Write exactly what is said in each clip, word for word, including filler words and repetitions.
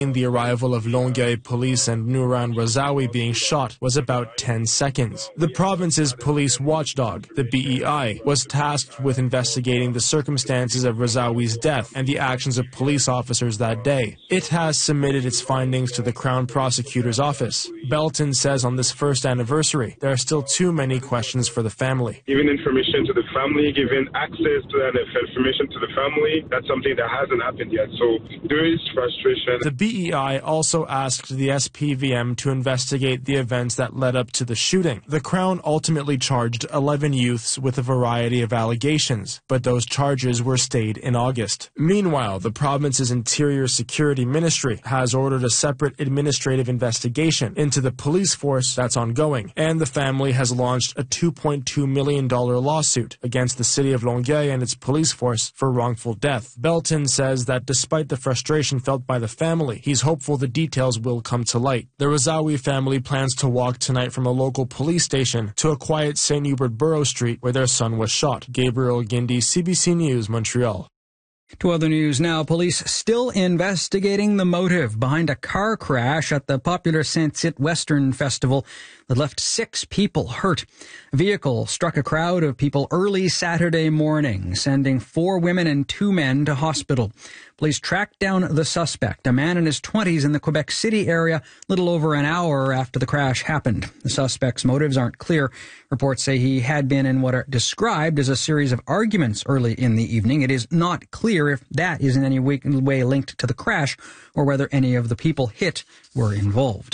The arrival of Longueuil police and Nouran Razaoui being shot was about ten seconds. The province's police watchdog, the B E I, was tasked with investigating the circumstances of Razaoui's death and the actions of police officers that day. It has submitted its findings to the Crown Prosecutor's office. Belton says on this first anniversary, there are still too many questions for the family. Giving information to the family, giving access to that information to the family, that's something that hasn't happened yet. So there is frustration. The B E I also asked the S P V M to investigate the events that led up to the shooting. The Crown ultimately charged eleven youths with a variety of allegations, but those charges were stayed in August. Meanwhile, the province's Interior Security Ministry has ordered a separate administrative investigation into the police force that's ongoing, and the family has launched a two point two million dollars lawsuit against the city of Longueuil and its police force for wrongful death. Belton says that despite the frustration felt by the family, he's hopeful the details will come to light. The Razaoui family plans to walk tonight from a local police station to a quiet Saint Hubert Borough Street where their son was shot. Gabriel Guindy, C B C News, Montreal. To other news now, police still investigating the motive behind a car crash at the popular Saint-Tite Western Festival that left six people hurt. A vehicle struck a crowd of people early Saturday morning, sending four women and two men to hospital. Police tracked down the suspect, a man in his twenties in the Quebec City area, little over an hour after the crash happened. The suspect's motives aren't clear. Reports say he had been in what are described as a series of arguments early in the evening. It is not clear if that is in any way linked to the crash or whether any of the people hit were involved.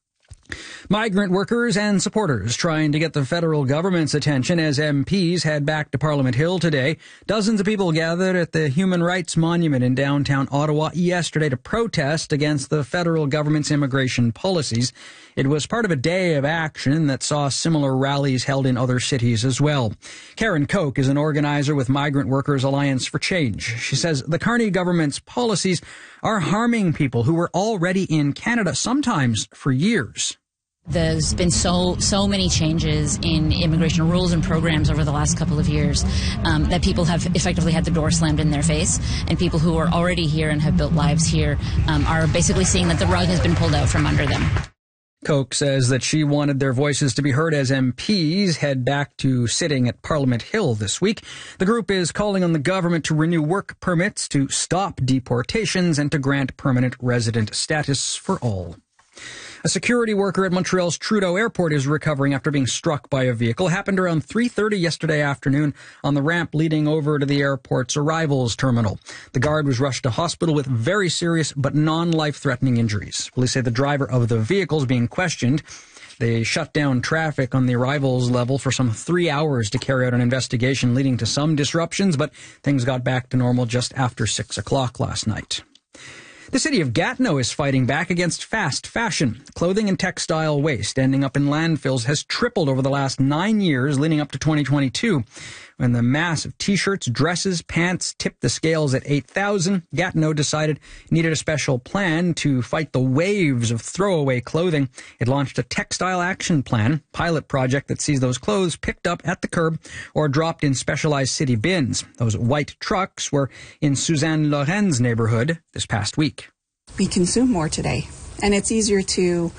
Migrant workers and supporters trying to get the federal government's attention as M Ps head back to Parliament Hill today. Dozens of people gathered at the Human Rights Monument in downtown Ottawa yesterday to protest against the federal government's immigration policies. It was part of a day of action that saw similar rallies held in other cities as well. Karen Koch is an organizer with Migrant Workers Alliance for Change. She says the Carney government's policies are harming people who were already in Canada, sometimes for years. There's been so so many changes in immigration rules and programs over the last couple of years um, that people have effectively had the door slammed in their face, and people who are already here and have built lives here um, are basically seeing that the rug has been pulled out from under them. Koch says that she wanted their voices to be heard as M Ps head back to sitting at Parliament Hill this week. The group is calling on the government to renew work permits, to stop deportations, and to grant permanent resident status for all. A security worker at Montreal's Trudeau Airport is recovering after being struck by a vehicle. It happened around three thirty yesterday afternoon on the ramp leading over to the airport's arrivals terminal. The guard was rushed to hospital with very serious but non-life-threatening injuries. Police say the driver of the vehicle is being questioned. They shut down traffic on the arrivals level for some three hours to carry out an investigation, leading to some disruptions, but things got back to normal just after six o'clock last night. The city of Gatineau is fighting back against fast fashion. Clothing and textile waste ending up in landfills has tripled over the last nine years leading up to twenty twenty-two. When the mass of T-shirts, dresses, pants tipped the scales at eight thousand, Gatineau decided it needed a special plan to fight the waves of throwaway clothing. It launched a textile action plan, pilot project that sees those clothes picked up at the curb or dropped in specialized city bins. Those white trucks were in Suzanne Loren's neighborhood this past week. We consume more today, and it's easier to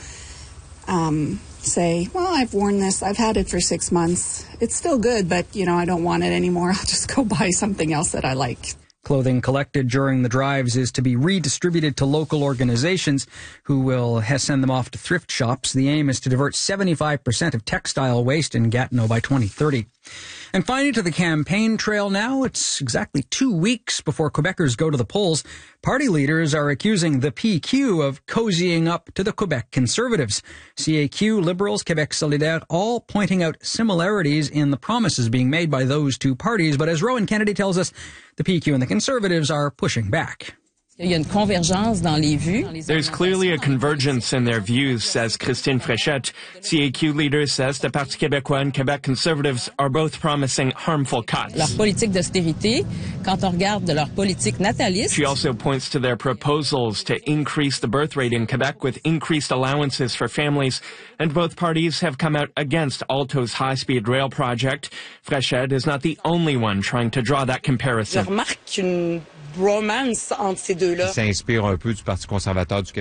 um, say, well, I've worn this, I've had it for six months. It's still good, but, you know, I don't want it anymore. I'll just go buy something else that I like. Clothing collected during the drives is to be redistributed to local organizations who will send them off to thrift shops. The aim is to divert seventy-five percent of textile waste in Gatineau by twenty thirty. And finally, to the campaign trail now. It's exactly two weeks before Quebecers go to the polls. Party leaders are accusing the P Q of cozying up to the Quebec Conservatives. C A Q, Liberals, Québec Solidaire, all pointing out similarities in the promises being made by those two parties. But as Rowan Kennedy tells us, the P Q and the Conservatives are pushing back. There's clearly a convergence in their views, says Christine Fréchette. C A Q leader says the Parti québécois and Quebec Conservatives are both promising harmful cuts. She also points to their proposals to increase the birth rate in Quebec with increased allowances for families, and both parties have come out against Alto's high-speed rail project. Fréchette is not the only one trying to draw that comparison. romance entre ces deux qui s'inspire un peu du Parti conservateur du Québec.